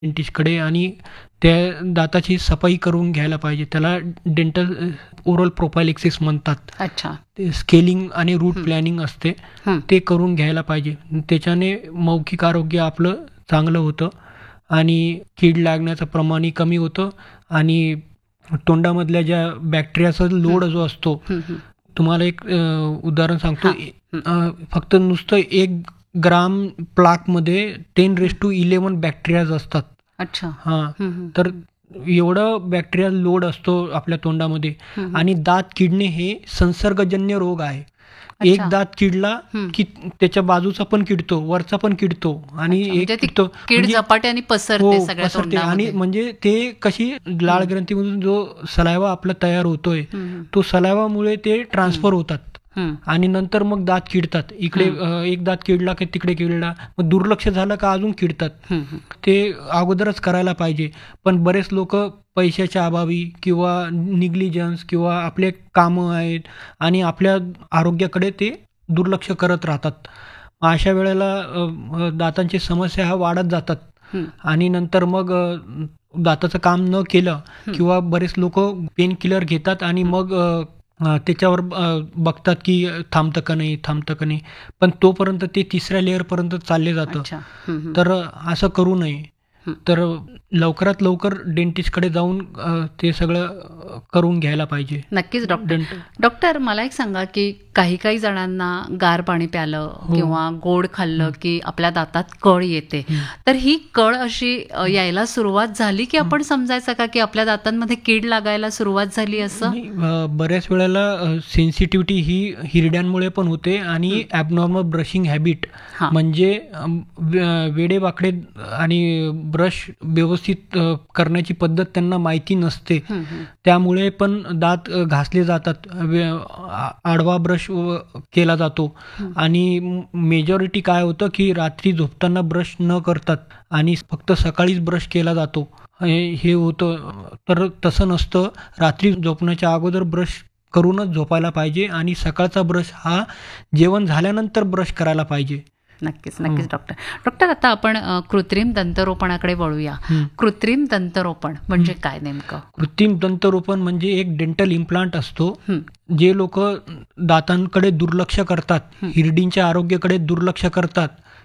डेंटिस्टकडे आणि त्या दाताची सफाई करून घ्यायला पाहिजे. त्याला डेंटल ओरल प्रोफायलेक्सिस म्हणतात. अच्छा. ते स्केलिंग आणि रूट प्लॅनिंग असते, हं. ते करून घ्यायला पाहिजे. त्याच्याने मौखिक आरोग्य आपलं चांगलं होतं आणि कीड लागण्याचं प्रमाणही कमी होतं आणि तोंडामधल्या ज्या बॅक्टेरियाचा लोड जो असतो, हं, हं. तुम्हाला एक उदाहरण सांगतो. हां. फक्त नुसतं 1 ग्राम प्लाकमध्ये 10⁻11 बॅक्टेरियाज असतात. अच्छा. हां, हं, हं. तर एवढं बॅक्टेरिया लोड असतो आपल्या तोंडामध्ये. हं, हं. आणि दात किडणे हे संसर्गजन्य रोग आहे. एक अच्छा. दात किडला हं. की त्याच्या बाजूचा पण किडतो, वरचा पण किडतो आणि अच्छा, एक म्हणजे ती किडतो. कीड म्हणजे झपाट्याने पसरते हो, सगळ्या पसरते आणि तोंडामध्ये. म्हणजे ते कशी लाळ ग्रंथीमधून जो सलायवा आपला तयार होतोय, हं, हं. तो सलायवामुळे ते ट्रान्सफर होतात हं. आणि नंतर मग दात किडतात. इकडे एक दात किडला की तिकडे किडला, मग दुर्लक्ष झालं का अजून किडतात. हं, हं. ते अगोदरच करायला पाहिजे. पण बरेच लोक पैशाच्या अभावी किंवा निग्लिजन्स किंवा आपले कामं आहेत आणि आपल्या आरोग्याकडे ते दुर्लक्ष करत राहतात. अशा वेळेला दातांची समस्या ह्या वाढत जातात हं. आणि नंतर मग दाताचं काम न केलं किंवा बरेच लोक पेन किलर घेतात आणि मग त्याच्यावर बघतात की थांबतं का नाही, पण तोपर्यंत ते तिसऱ्या लेअरपर्यंत चालले जातं. अच्छा. हं, हं. तर असं करू नये. हं. तर लवकरात लवकर डेंटिस्टकडे जाऊन ते सगळं करून घ्यायला पाहिजे. नक्कीच डॉक्टर. डॉक्टर, मला एक सांगा की काही जणांना गार पाणी प्यालं किंवा गोड खाल्लं की आपल्या दातात कळ येते. तर ही कळ अशी यायला सुरुवात झाली की आपण समजायचं का की आपल्या दातांमध्ये कीड लागायला सुरुवात झाली असं? नाही, बऱ्याच वेळेला सेन्सिटिव्हिटी ही हिरड्यांमुळे पण होते आणि ॲबनॉर्मल ब्रशिंग हॅबिट हां. म्हणजे वेडेवाकडे आणि ब्रश व्यवस्थित करण्याची पद्धत त्यांना माहिती नसते. हं, हं. त्यामुळे पण दात घासले जातात. आडवा ब्रश केला जातो आणि मेजॉरिटी काय होतं की रात्री झोपताना ब्रश न करतात आणि फक्त सकाळीच ब्रश केला जातो. हे होतं. तर तसं नसतं. रात्री झोपण्याच्या अगोदर ब्रश करूनच झोपायला पाहिजे आणि सकाळचा ब्रश हा जेवण झाल्यानंतर ब्रश करायला पाहिजे. नक्कीच डॉक्टर. डॉक्टर, आता आपण कृत्रिम दंतरोपणाकडे वळूया. कृत्रिम दंतरोपण म्हणजे काय नेमकं? कृत्रिम दंतरोपण म्हणजे एक डेंटल इम्प्लांट असतो. हं. जे लोक दातांकडे दुर्लक्ष करतात, हिरडींच्या आरोग्याकडे दुर्लक्ष करतात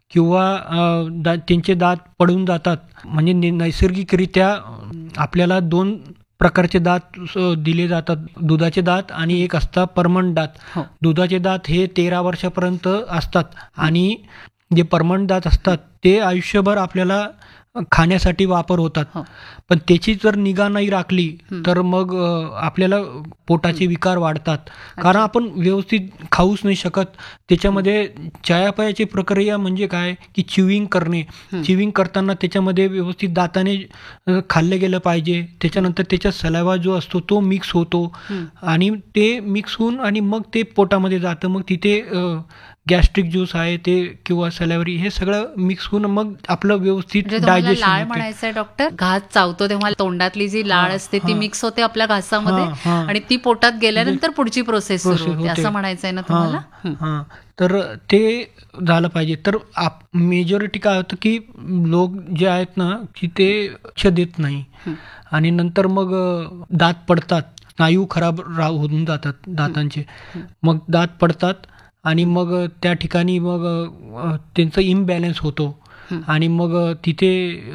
किंवा त्यांचे दात पडून जातात, म्हणजे नैसर्गिकरित्या आपल्याला 2 प्रकारचे दात दिले जातात, दुधाचे दात आणि एक असतात परमनंट दात. हो. दुधाचे दात हे 13 वर्षापर्यंत असतात आणि जे परमनंट दात असतात ते आयुष्यभर आपल्याला खाण्यासाठी वापर होतात. हो. पण त्याची जर निगा नाही राखली तर मग आपल्याला पोटाचे विकार वाढतात. कारण आपण व्यवस्थित खाऊच नाही शकत. त्याच्यामध्ये चयापयाची प्रक्रिया म्हणजे काय की च्युइंग करणे. च्युइंग करताना त्याच्यामध्ये व्यवस्थित दाताने खाल्लं गेलं पाहिजे. त्याच्यानंतर त्याचा सलाइवा जो असतो तो मिक्स होतो आणि ते मिक्स होऊन आणि मग ते पोटामध्ये जातं. मग तिथे गॅस्ट्रिक ज्यूस आहे ते किंवा सलाइव्हरी हे सगळं मिक्स होऊन मग आपलं व्यवस्थित डायजेशन लाळ होते. म्हणायचंय डॉक्टर? घास चावतो तेव्हा तोंडातली जी लाळ असते ती मिक्स होते आपल्या घासामध्ये आणि ती पोटात गेल्यानंतर पुढची प्रोसेस सुरू होते, असं म्हणायचंय ना तुम्हाला? हां. तर ते झालं पाहिजे. तर मेजॉरिटी काय होतं की लोक जे आहेत ना की ते लक्ष देत नाही आणि नंतर मग दात पडतात, स्नायू खराब होऊन जातात दातांचे. मग दात पडतात आणि मग त्या ठिकाणी मग त्यांचं इम्बॅलन्स होतो आणि मग तिथे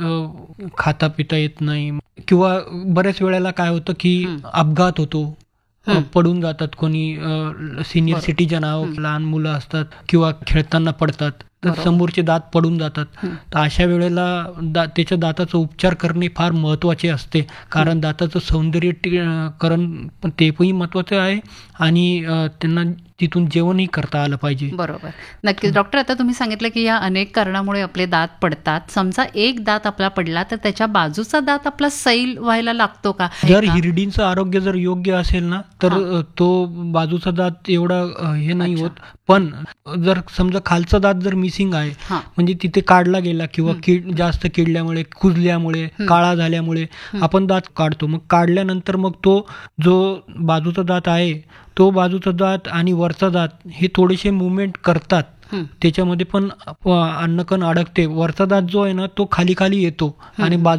खाता पिता येत नाही किंवा बऱ्याच वेळेला काय होतं की अपघात होतो, पडून जातात कोणी सिनियर सिटीजन लहान मुलं असतात किंवा खेळताना पडतात तर समोरचे दात पडून जातात. तर अशा वेळेला त्याच्या दाताचा उपचार करणे फार महत्त्वाचे असते. कारण दाताचं सौंदर्यीकरण ते पण महत्त्वाचं आहे आणि त्यांना तिथून जेवणही करता आलं पाहिजे. बरोबर. नक्कीच डॉक्टर, आता तुम्ही सांगितलं की या अनेक कारणामुळे आपले दात पडतात. समजा एक दात आपला पडला तर त्याच्या बाजूचा दात आपला सैल व्हायला लागतो का? जर हिरडींचं आरोग्य जर योग्य असेल ना तर तो बाजूचा दात एवढा हे नाही होत. पण जर समजा खालचा दात जर मिसिंग आहे म्हणजे तिथे काढला गेला किंवा जास्त किडल्यामुळे, कुजल्यामुळे, काळा झाल्यामुळे आपण दात काढतो. मग काढल्यानंतर मग तो जो बाजूचा दात आहे तो बाजूचा दात आणि वरचा दात हे थोडेसे मुवमेंट करतात त्याच्यामध्ये पण अन्नकण अडकते. वरचा दात जो आहे ना तो खाली खाली येतो आणि